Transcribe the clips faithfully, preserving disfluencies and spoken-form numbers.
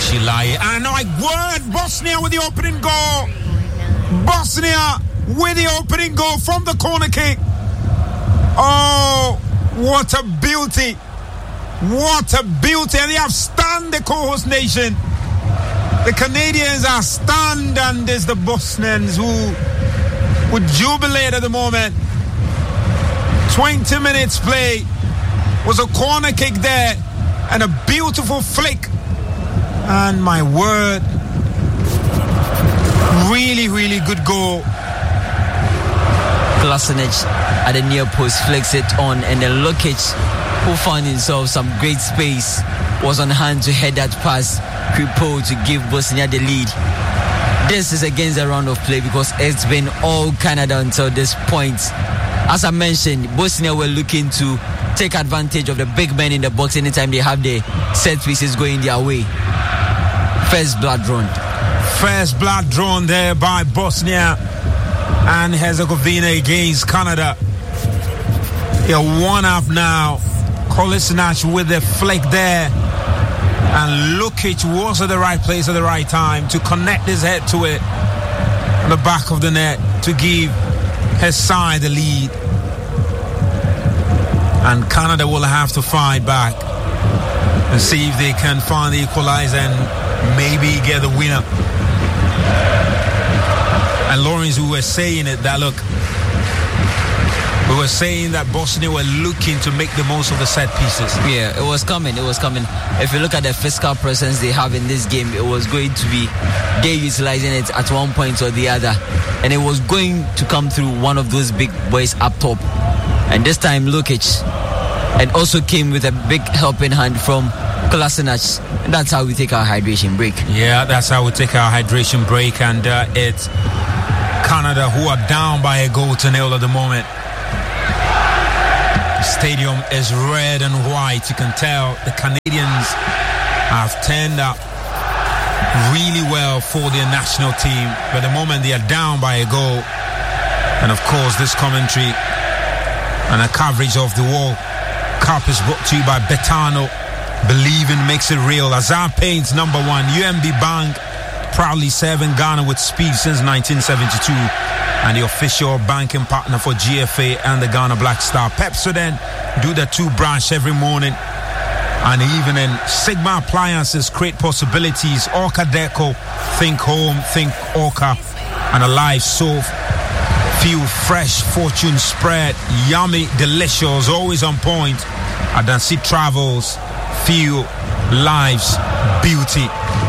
Shilaye. And my word, Bosnia with the opening goal. Bosnia with the opening goal from the corner kick. Oh, what a beauty. What a beauty. And they have stunned the co-host nation. The Canadians are stunned, and there's the Bosnians who would jubilate at the moment. twenty minutes play. Was a corner kick there and a beautiful flick. And my word, really, really good goal. Kolasinac at the near post flicks it on, and then Lukic, who found himself some great space, was on hand to head that pass, Kripo, to give Bosnia the lead. This is against the round of play because it's been all Canada until this point. As I mentioned, Bosnia were looking to take advantage of the big men in the box anytime they have the set pieces going their way. First blood drawn. First blood drawn there by Bosnia and Herzegovina against Canada. They're one up now. Kolasinac with the flick there. And Lukic was at the right place at the right time to connect his head to it on the back of the net to give his side the lead. And Canada will have to fight back and see if they can find the equalizer and maybe get the winner. And Lawrence, we were saying it that look, we were saying that Bosnia were looking to make the most of the set pieces. Yeah, it was coming, it was coming. If you look at the physical presence they have in this game, it was going to be they utilizing it at one point or the other. And it was going to come through one of those big boys up top. And this time Lukic, and also came with a big helping hand from Kolasinac. And that's how we take our hydration break. Yeah, that's how we take our hydration break. And uh, it's Canada who are down by a goal to nil at the moment. The stadium is red and white. You can tell the Canadians have turned up really well for their national team. But at the moment they are down by a goal. And of course this commentary and a coverage of the World Cup is brought to you by Betano. Believing makes it real. Azar Paints number one. U M B Bank proudly serving Ghana with speed since nineteen seventy-two, and the official banking partner for G F A and the Ghana Black Star. Pepsodent do the two brush every morning and evening. Sigma Appliances create possibilities. Orca Deco, think home, think Orca. And Alive Soap, feel fresh. Fortune spread, yummy, delicious, always on point. Adansi Travels, feel life's beauty.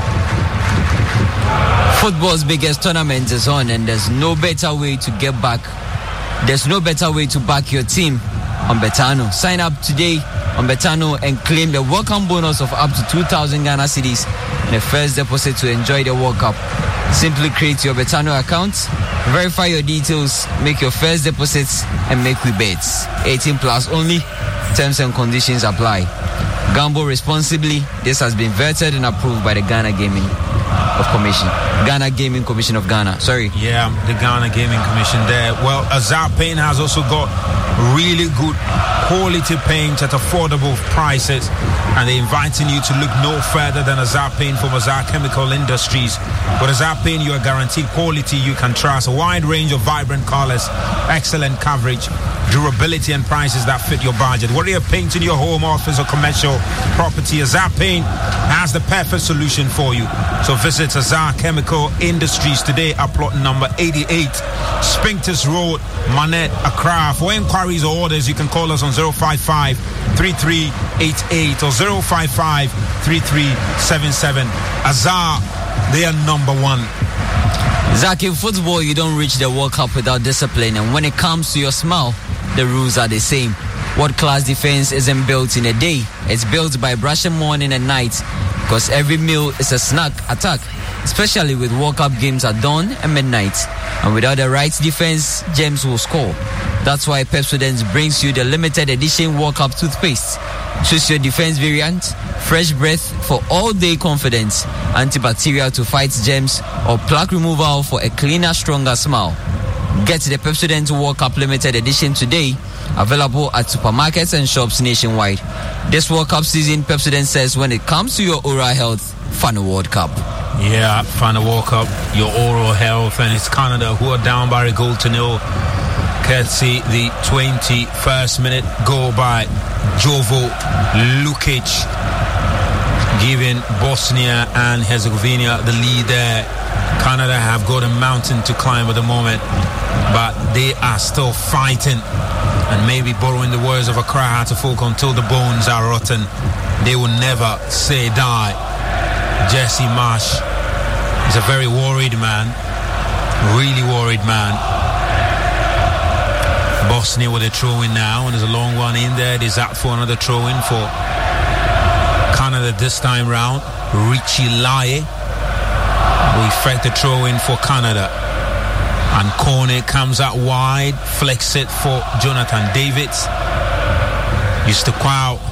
Football's biggest tournament is on, and there's no better way to get back. There's no better way to back your team on Betano. Sign up today on Betano and claim the welcome bonus of up to two thousand Ghana cedis and the first deposit to enjoy the World Cup. Simply create your Betano account, verify your details, make your first deposits, and make we bets. eighteen plus only. Terms and conditions apply. Gamble responsibly. This has been vetted and approved by the Ghana Gaming of Commission. Ghana Gaming Commission of Ghana. Sorry. Yeah, the Ghana Gaming Commission there. Well, Azar Paint has also got really good quality paint at affordable prices, and they're inviting you to look no further than Azar Paint from Azar Chemical Industries. With Azar Paint, you are guaranteed quality you can trust. A wide range of vibrant colors, excellent coverage, durability, and prices that fit your budget. Whether you're painting your home, office, or commercial property, Azar Paint has the perfect solution for you. So visit Azar Chemical Industries today at plot number eighty-eight, Spinkters Road, Manette, Accra. For inquiries or orders, you can call us on zero five five, three three eight eight or zero five five, three three seven seven. Azar, they are number one. Zach, in football, you don't reach the World Cup without discipline, and when it comes to your smile, the rules are the same. World-class defense isn't built in a day. It's built by brushing morning and night, because every meal is a snack attack, especially with World Cup games at dawn and midnight. And without the right defense, James will score. That's why Pepsodent brings you the limited edition World Cup toothpaste. Choose your defense variant, fresh breath for all-day confidence, antibacterial to fight germs, or plaque removal for a cleaner, stronger smile. Get the Pepsodent World Cup limited edition today, available at supermarkets and shops nationwide. This World Cup season, Pepsodent says when it comes to your oral health, Final World Cup. Yeah, Final World Cup, your oral health, and it's Canada who are down by a goal to nil. Courtesy the twenty-first minute goal by Jovo Lukic, giving Bosnia and Herzegovina the lead there. Canada have got a mountain to climb at the moment, but they are still fighting. And maybe borrowing the words of a cry hearted folk, until the bones are rotten, they will never say die. Jesse Marsh is a very worried man, really worried man. Bosnia with a throw-in now, and there's a long one in there. It is out for another throw-in for Canada this time round. Richie Laie will effect the throw-in for Canada. And Kone comes out wide, flex it for Jonathan Davids. Eustaquio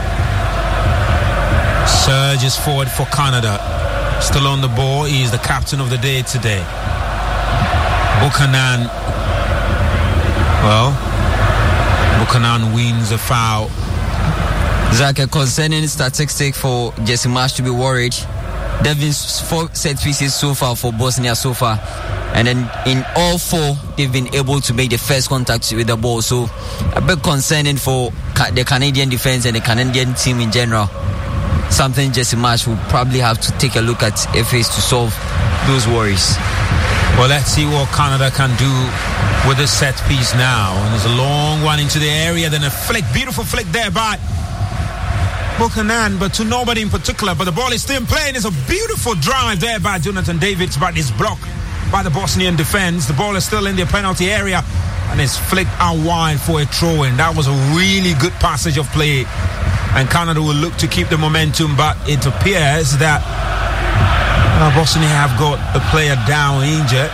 surges forward for Canada. Still on the ball, he is the captain of the day today. Buchanan, well, Buchanan wins the foul. Zach, a concerning statistic for Jesse Marsh to be worried. There have been four set pieces so far for Bosnia so far, and then in all four they've been able to make the first contact with the ball. So a bit concerning for the Canadian defense and the Canadian team in general. Something Jesse Marsh will probably have to take a look at if he's to solve those worries. Well, let's see what Canada can do with this set piece now. And there's a long one into the area, then a flick, beautiful flick there by Buchanan, but to nobody in particular. But the ball is still playing. It's a beautiful drive there by Jonathan Davids, but it's blocked by the Bosnian defense. The ball is still in the penalty area, and it's flicked out wide for a throw-in. That was a really good passage of play, and Canada will look to keep the momentum, but it appears that uh, Bosnia have got a player down injured.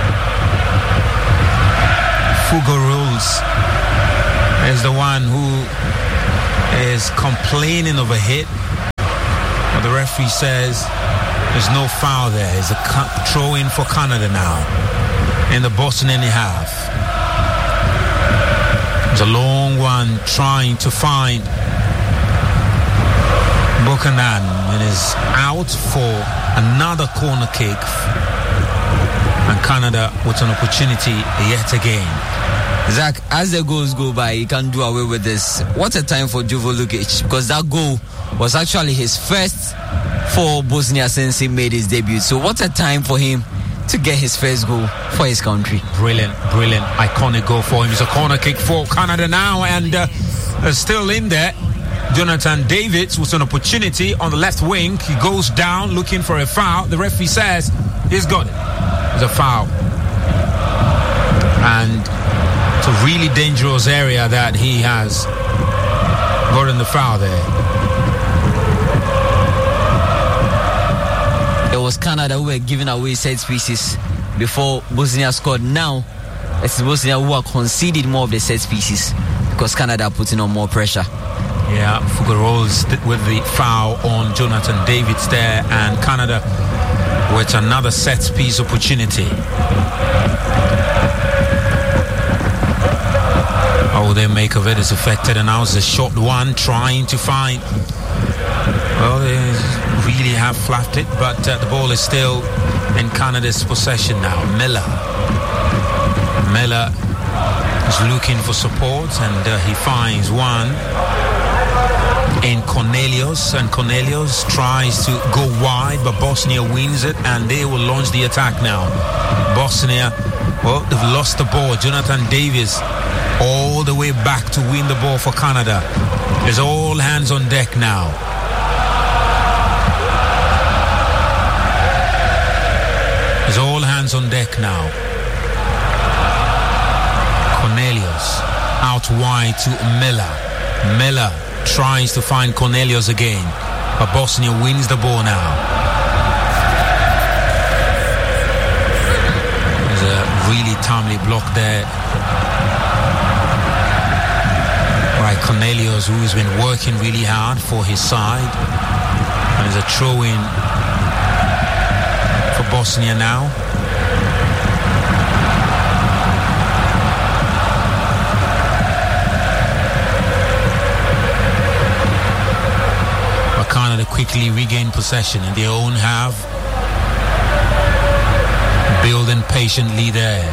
Fugaruls is the one who is complaining of a hit, but the referee says there's no foul there. It's a throw-in for Canada now in the Bosnian half. It's a long one trying to find Buchanan, and is out for another corner kick, and Canada with an opportunity yet again. Zach, as the goals go by, you can't do away with this. What a time for Jovo Lukic, because that goal was actually his first for Bosnia since he made his debut. So what a time for him to get his first goal for his country. Brilliant, brilliant, iconic goal for him. It's a corner kick for Canada now, and uh, still in there. Jonathan Davids with an opportunity on the left wing. He goes down looking for a foul. The referee says he's got it. It's a foul. And it's a really dangerous area that he has gotten the foul there. It was Canada who were giving away set pieces before Bosnia scored. Now it's Bosnia who are conceded more of the set pieces because Canada are putting on more pressure. Yeah, Fugaroles with the foul on Jonathan Davids there, and Canada with another set piece opportunity. All they make of it is affected, and now it's a short one trying to find. Well, they really have flapped it, but uh, the ball is still in Canada's possession now. Miller. Miller is looking for support, and uh, he finds one in Cornelius, and Cornelius tries to go wide, but Bosnia wins it, and they will launch the attack now. Bosnia, well, they've lost the ball. Jonathan Davies all the way back to win the ball for Canada. There's all hands on deck now. There's all hands on deck now. Cornelius out wide to Miller. Miller tries to find Cornelius again, but Bosnia wins the ball now. There's a really timely block there by Cornelius, who's been working really hard for his side, and there's a throw-in for Bosnia now. Canada quickly regain possession in their own half, building patiently there.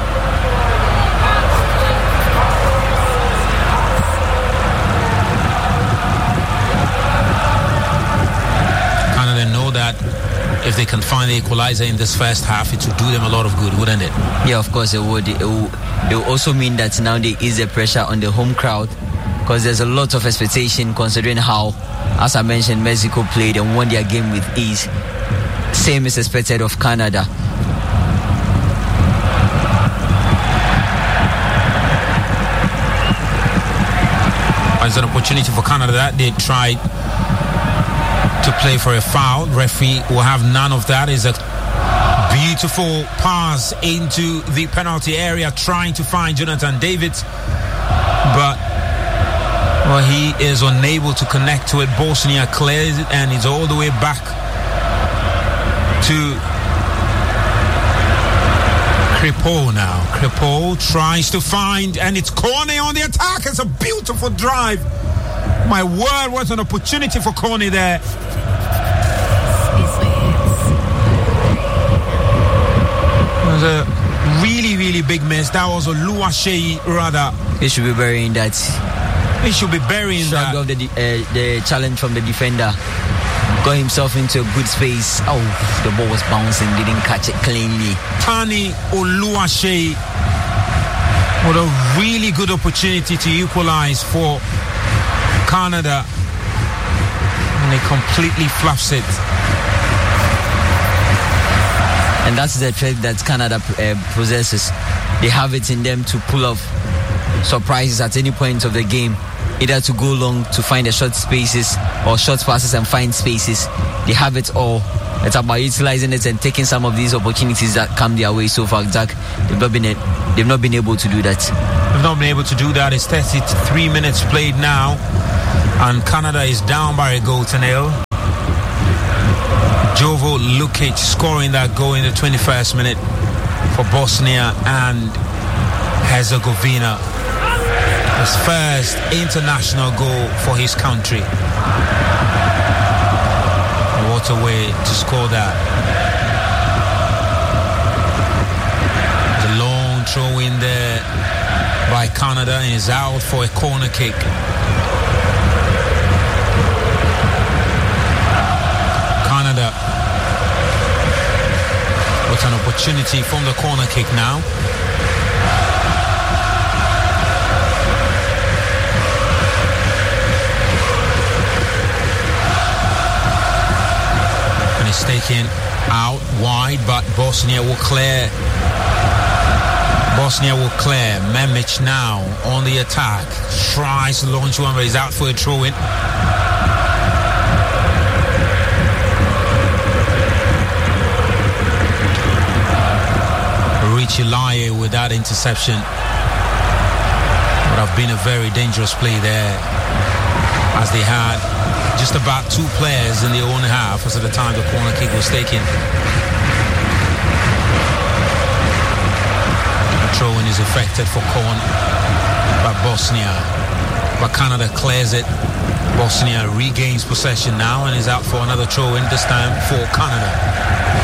Canada know that if they can find the equalizer in this first half, it would do them a lot of good, wouldn't it? Yeah, of course it would. It will, it will also mean that now they ease the pressure on the home crowd, because there's a lot of expectation considering how, as I mentioned, Mexico played and won their game with ease. Same is expected of Canada. It's an opportunity for Canada that they tried to play for a foul. Referee will have none of that. It's a beautiful pass into the penalty area, trying to find Jonathan David, but well, he is unable to connect to it. Bosnia clears it, and it's all the way back to Kripo now. Kripo tries to find, and it's Cornet on the attack. It's a beautiful drive. My word, what an opportunity for Cornet there. It was a really, really big miss. That was a Oluwaseyi, rather. He should be burying that. He should be burying Shrugged that. off the, uh, the challenge from the defender. Got himself into a good space. Oh, the ball was bouncing, didn't catch it cleanly. Tani Oluwaseyi, what a really good opportunity to equalize for Canada, and he completely fluffs it. And that's the trait that Canada uh, possesses. They have it in them to pull off surprises at any point of the game, either to go long to find the short spaces or short passes and find spaces. They have it all. It's about utilizing it and taking some of these opportunities that come their way so far. Zach, they've not been they've not been able to do that. They've not been able to do that. It's thirty-three minutes played now, and Canada is down by a goal to nil. Jovo Lukic scoring that goal in the twenty-first minute for Bosnia and Herzegovina. His first international goal for his country. What a way to score that. The long throw in there by Canada, and is out for a corner kick. Canada with an opportunity from the corner kick now. And it's taken out wide, but Bosnia will clear. Bosnia will clear. Memic now on the attack. Tries to launch one, but he's out for a throw-in. Richie Laie with that interception. Would have been a very dangerous play there, as they had just about two players in their own half as at the time the corner kick was taken. The throw-in is effected for Corn by Bosnia, but Canada clears it. Bosnia regains possession now and is out for another throw-in, this time for Canada.